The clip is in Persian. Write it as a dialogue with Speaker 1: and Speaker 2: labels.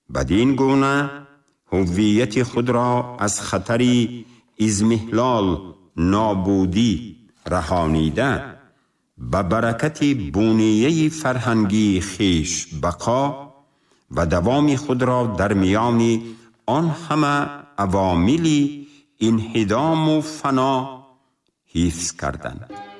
Speaker 1: بدین گونه هویت خود را از خطری اضمحلال نابودی رهانیده به برکت بنیه فرهنگی خیش بقا و دوام خود را در میان آن همه عوامل انهدام و فنا حفظ کردند.